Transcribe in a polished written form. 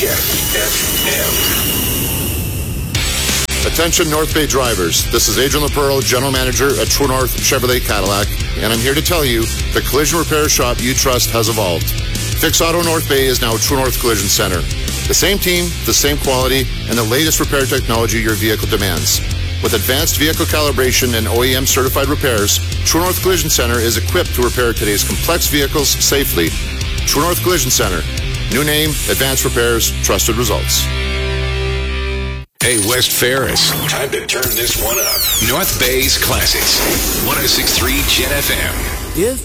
Check FM. Attention North Bay drivers, this is Adrian Lepero, General Manager at True North Chevrolet Cadillac, and I'm here to tell you the collision repair shop you trust has evolved. Fix Auto North Bay is now True North Collision Center. The same team, the same quality, and the latest repair technology your vehicle demands. With advanced vehicle calibration and OEM certified repairs, True North Collision Center is equipped to repair today's complex vehicles safely. True North Collision Center. New name, advanced repairs, trusted results. Hey, West Ferris. Time to turn this one up. North Bay's Classics. 106.3 Gen FM.